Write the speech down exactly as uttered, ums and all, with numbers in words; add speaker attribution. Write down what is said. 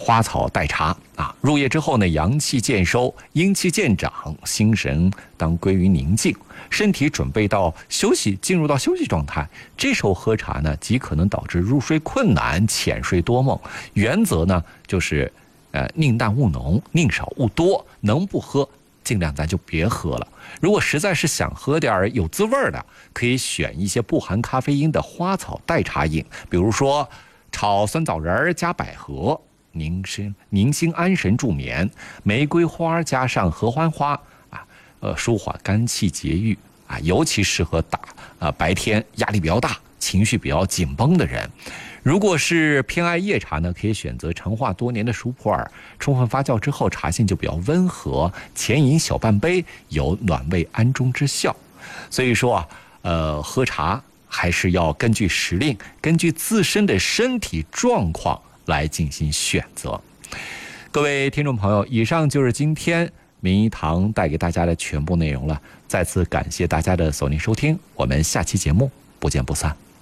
Speaker 1: 花草代茶啊。入夜之后呢，阳气渐收，阴气渐长，心神当归于宁静，身体准备到休息，进入到休息状态。这时候喝茶呢，极可能导致入睡困难、浅睡多梦。原则呢，就是呃宁淡勿浓，宁少勿多，能不喝尽量咱就别喝了。如果实在是想喝点有滋味的，可以选一些不含咖啡因的花草代茶饮，比如说炒酸枣仁加百合，宁心宁心安神助眠；玫瑰花加上合欢花啊，呃，舒缓肝气节郁啊，尤其适合打啊白天压力比较大、情绪比较紧绷的人。如果是偏爱夜茶呢，可以选择陈化多年的熟普洱，充分发酵之后，茶性就比较温和，浅饮小半杯，有暖胃安中之效。所以说啊，呃，喝茶还是要根据时令，根据自身的身体状况来进行选择。各位听众朋友，以上就是今天明一堂带给大家的全部内容了。再次感谢大家的锁定收听，我们下期节目不见不散。